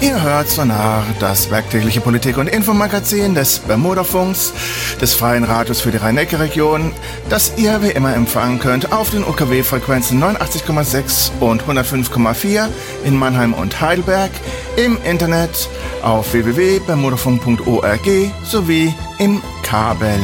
Ihr hört Sonar, das werktägliche Politik- und Infomagazin des Bermudafunks, des Freien Radios für die Rhein-Neckar-Region, das ihr wie immer empfangen könnt auf den UKW-Frequenzen 89,6 und 105,4 in Mannheim und Heidelberg, im Internet auf www.bermudafunk.org sowie im Kabel.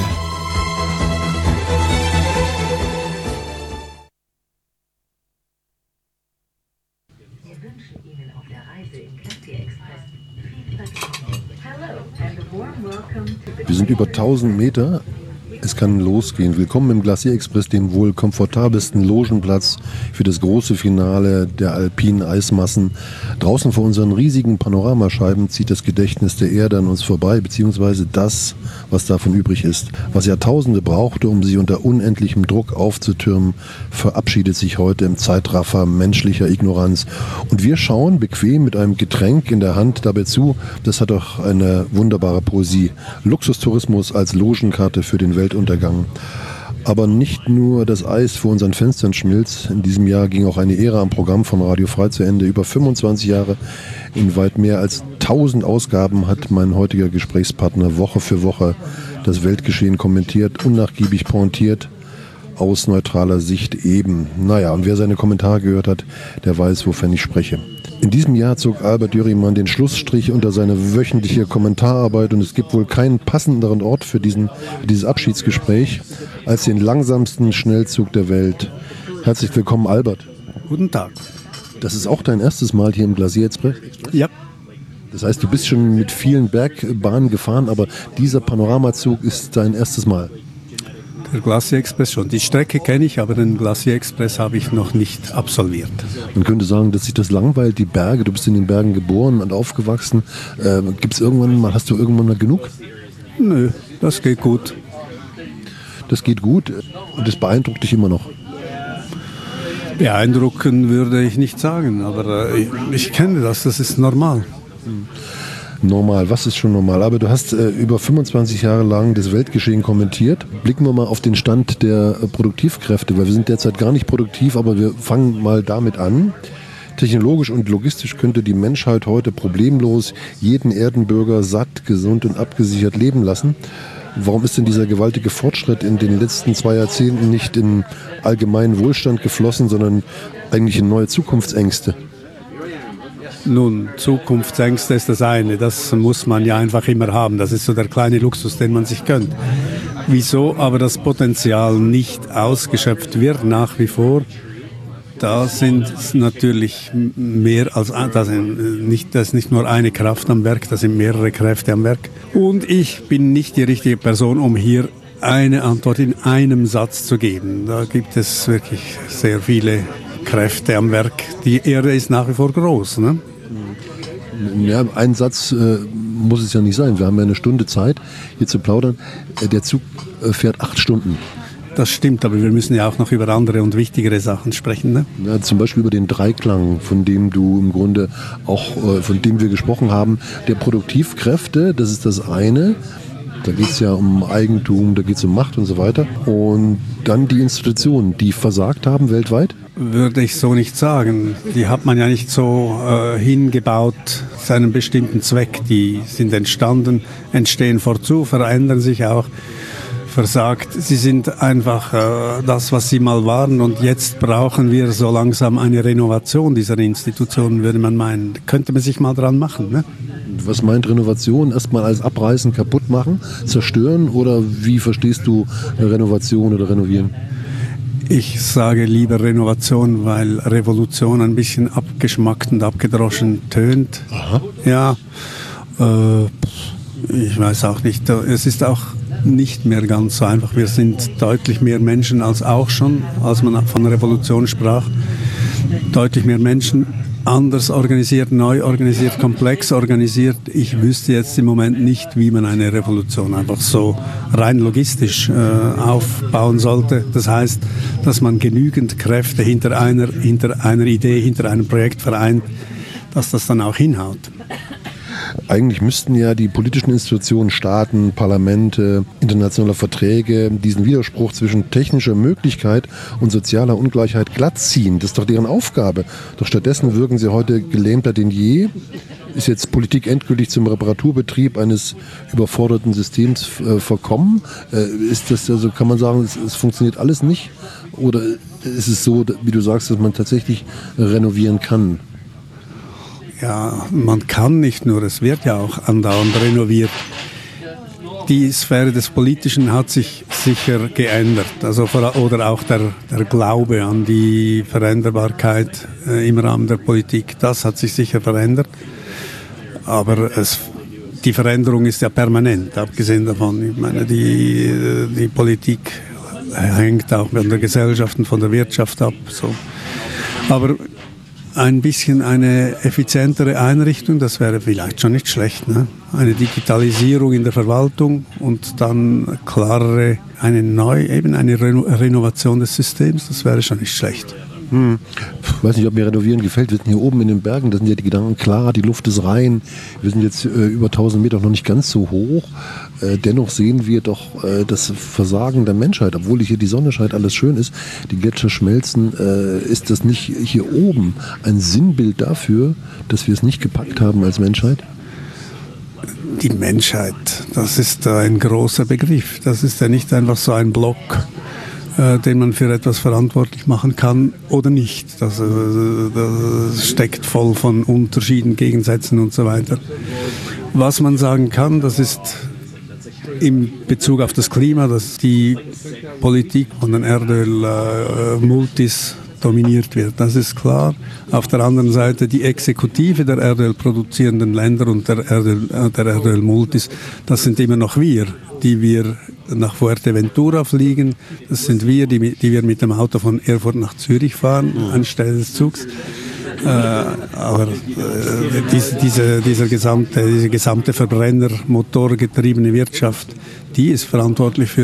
Wir sind über 1000 Meter. Es kann losgehen. Willkommen im Glacier Express, dem wohl komfortabelsten Logenplatz für das große Finale der alpinen Eismassen. Draußen vor unseren riesigen Panoramascheiben zieht das Gedächtnis der Erde an uns vorbei, beziehungsweise das, was davon übrig ist. Was Jahrtausende brauchte, um sie unter unendlichem Druck aufzutürmen, verabschiedet sich heute im Zeitraffer menschlicher Ignoranz. Und wir schauen bequem mit einem Getränk in der Hand dabei zu. Das hat doch eine wunderbare Poesie. Luxustourismus als Logenkarte für den Weltuntergang. Aber nicht nur das Eis vor unseren Fenstern schmilzt. In diesem Jahr ging auch eine Ära am Programm von Radio Frei zu Ende. Über 25 Jahre, in weit mehr als 1000 Ausgaben hat mein heutiger Gesprächspartner Woche für Woche das Weltgeschehen kommentiert, unnachgiebig pointiert, aus neutraler Sicht eben. Naja, und wer seine Kommentare gehört hat, der weiß, wovon ich spreche. In diesem Jahr zog Albert Dürrimann den Schlussstrich unter seine wöchentliche Kommentararbeit und es gibt wohl keinen passenderen Ort für dieses Abschiedsgespräch als den langsamsten Schnellzug der Welt. Herzlich willkommen, Albert. Guten Tag. Das ist auch dein erstes Mal hier im Glacier Express? Ja. Das heißt, du bist schon mit vielen Bergbahnen gefahren, aber dieser Panoramazug ist dein erstes Mal? Der Glacier Express schon. Die Strecke kenne ich, aber den Glacier Express habe ich noch nicht absolviert. Man könnte sagen, dass sich das langweilt, die Berge. Du bist in den Bergen geboren und aufgewachsen. Hast du irgendwann mal genug? Nö, das geht gut. Das geht gut und das beeindruckt dich immer noch? Beeindrucken würde ich nicht sagen, aber ich kenne das ist normal. Normal, was ist schon normal? Aber du hast über 25 Jahre lang das Weltgeschehen kommentiert. Blicken wir mal auf den Stand der Produktivkräfte, weil wir sind derzeit gar nicht produktiv, aber wir fangen mal damit an. Technologisch und logistisch könnte die Menschheit heute problemlos jeden Erdenbürger satt, gesund und abgesichert leben lassen. Warum ist denn dieser gewaltige Fortschritt in den letzten 2 Jahrzehnten nicht in allgemeinen Wohlstand geflossen, sondern eigentlich in neue Zukunftsängste? Nun, Zukunftsängste ist das eine, das muss man ja einfach immer haben. Das ist so der kleine Luxus, den man sich gönnt. Wieso aber das Potenzial nicht ausgeschöpft wird nach wie vor, da sind natürlich mehr als, das ist nicht nur eine Kraft am Werk, da sind mehrere Kräfte am Werk. Und ich bin nicht die richtige Person, um hier eine Antwort in einem Satz zu geben. Da gibt es wirklich sehr viele Kräfte am Werk. Die Erde ist nach wie vor groß, ne? Ja, ein Satz muss es ja nicht sein. Wir haben ja eine Stunde Zeit, hier zu plaudern. Der Zug fährt 8 Stunden. Das stimmt, aber wir müssen ja auch noch über andere und wichtigere Sachen sprechen, ne? Ja, zum Beispiel über den Dreiklang, von dem du im Grunde auch, von dem wir gesprochen haben. Der Produktivkräfte, das ist das eine. Da geht es ja um Eigentum, da geht es um Macht und so weiter. Und dann die Institutionen, die versagt haben weltweit? Würde ich so nicht sagen. Die hat man ja nicht so hingebaut zu einem bestimmten Zweck. Die sind entstanden, entstehen fortzu, verändern sich auch. Versagt. Sie sind einfach das, was sie mal waren und jetzt brauchen wir so langsam eine Renovation dieser Institutionen, würde man meinen. Könnte man sich mal dran machen, ne? Was meint Renovation? Erstmal alles abreißen, kaputt machen, zerstören oder wie verstehst du Renovation oder renovieren? Ich sage lieber Renovation, weil Revolution ein bisschen abgeschmackt und abgedroschen tönt. Aha. Ja, ich weiß auch nicht. Es ist auch nicht mehr ganz so einfach. Wir sind deutlich mehr Menschen als auch schon, als man von Revolution sprach. Deutlich mehr Menschen, anders organisiert, neu organisiert, komplex organisiert. Ich wüsste jetzt im Moment nicht, wie man eine Revolution einfach so rein logistisch aufbauen sollte. Das heißt, dass man genügend Kräfte hinter einer Idee, hinter einem Projekt vereint, dass das dann auch hinhaut. Eigentlich müssten ja die politischen Institutionen, Staaten, Parlamente, internationale Verträge diesen Widerspruch zwischen technischer Möglichkeit und sozialer Ungleichheit glattziehen. Das ist doch deren Aufgabe. Doch stattdessen wirken sie heute gelähmter denn je. Ist jetzt Politik endgültig zum Reparaturbetrieb eines überforderten Systems verkommen? Ist das also, kann man sagen, es funktioniert alles nicht? Oder ist es so, wie du sagst, dass man tatsächlich renovieren kann? Ja, man kann nicht nur, es wird ja auch andauernd renoviert. Die Sphäre des Politischen hat sich sicher geändert, also oder auch der Glaube an die Veränderbarkeit im Rahmen der Politik, das hat sich sicher verändert. Aber die Veränderung ist ja permanent, abgesehen davon. Ich meine, die Politik hängt auch von der Gesellschaft und von der Wirtschaft ab. So. Aber ein bisschen eine effizientere Einrichtung, das wäre vielleicht schon nicht schlecht. Ne? Eine Digitalisierung in der Verwaltung und dann klarere, eine Renovation des Systems, das wäre schon nicht schlecht. Ich weiß nicht, ob mir Renovieren gefällt. Wir sind hier oben in den Bergen, da sind ja die Gedanken klar, die Luft ist rein. Wir sind jetzt über 1000 Meter noch nicht ganz so hoch. Dennoch sehen wir doch das Versagen der Menschheit. Obwohl hier die Sonne scheint, alles schön ist, die Gletscher schmelzen, ist das nicht hier oben ein Sinnbild dafür, dass wir es nicht gepackt haben als Menschheit? Die Menschheit, das ist ein großer Begriff. Das ist ja nicht einfach so ein Block, den man für etwas verantwortlich machen kann oder nicht. Das steckt voll von Unterschieden, Gegensätzen und so weiter. Was man sagen kann, das ist in Bezug auf das Klima, dass die Politik von den Erdölmultis dominiert wird. Das ist klar. Auf der anderen Seite die Exekutive der erdölproduzierenden Länder und der Erdölmultis, das sind immer noch wir, die wir nach Fuerteventura fliegen. Das sind wir, die wir mit dem Auto von Erfurt nach Zürich fahren, anstelle des Zugs. Aber diese gesamte Verbrennermotorgetriebene Wirtschaft, die ist verantwortlich für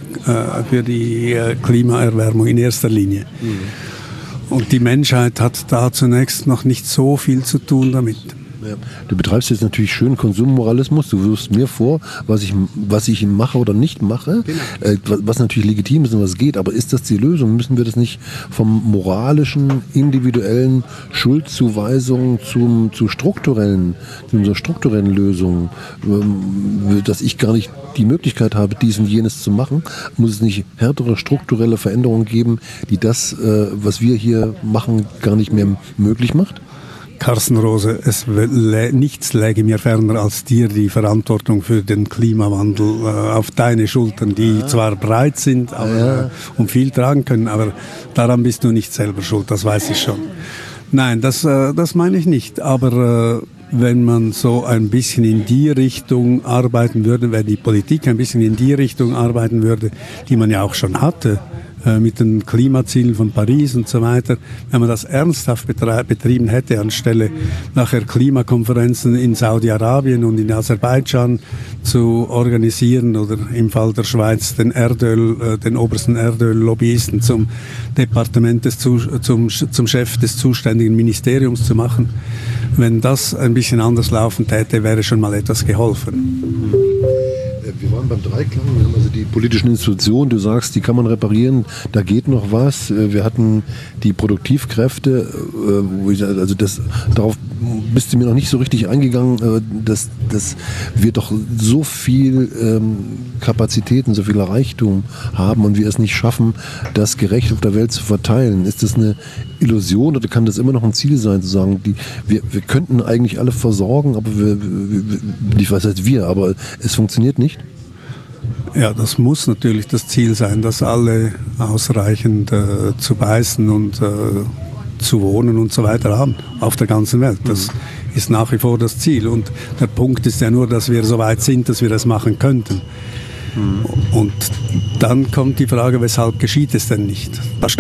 die Klimaerwärmung in erster Linie. Und die Menschheit hat da zunächst noch nicht so viel zu tun damit. Ja. Du betreibst jetzt natürlich schön Konsummoralismus. Du wirfst mir vor, was ich mache oder nicht mache, was natürlich legitim ist und was geht. Aber ist das die Lösung? Müssen wir das nicht vom moralischen, individuellen Schuldzuweisung zur strukturellen Lösung, dass ich gar nicht die Möglichkeit habe, dies und jenes zu machen? Muss es nicht härtere strukturelle Veränderungen geben, die das, was wir hier machen, gar nicht mehr möglich macht? Carsten Rose, nichts läge mir ferner, als dir die Verantwortung für den Klimawandel auf deine Schultern, die zwar breit sind und viel tragen können, aber daran bist du nicht selber schuld, das weiß ich schon. Nein, das meine ich nicht, aber wenn man so ein bisschen in die Richtung arbeiten würde, wenn die Politik ein bisschen in die Richtung arbeiten würde, die man ja auch schon hatte, mit den Klimazielen von Paris und so weiter, wenn man das ernsthaft betrieben hätte, anstelle nachher Klimakonferenzen in Saudi-Arabien und in Aserbaidschan zu organisieren oder im Fall der Schweiz den obersten Erdöllobbyisten zum zum Chef des zuständigen Ministeriums zu machen. Wenn das ein bisschen anders laufen täte, wäre schon mal etwas geholfen. Wir waren beim Dreiklang, wir haben also die politischen Institutionen, du sagst, die kann man reparieren, da geht noch was. Wir hatten die Produktivkräfte, darauf bist du mir noch nicht so richtig eingegangen, dass wir doch so viel Kapazitäten, so viel Reichtum haben und wir es nicht schaffen, das gerecht auf der Welt zu verteilen. Ist das eine Illusion oder kann das immer noch ein Ziel sein, zu sagen, wir könnten eigentlich alle versorgen, aber ich weiß nicht wir, aber es funktioniert nicht? Ja, das muss natürlich das Ziel sein, dass alle ausreichend zu beißen und zu wohnen und so weiter haben auf der ganzen Welt. Das ist nach wie vor das Ziel. Und der Punkt ist ja nur, dass wir so weit sind, dass wir das machen könnten. Und dann kommt die Frage, weshalb geschieht es denn nicht?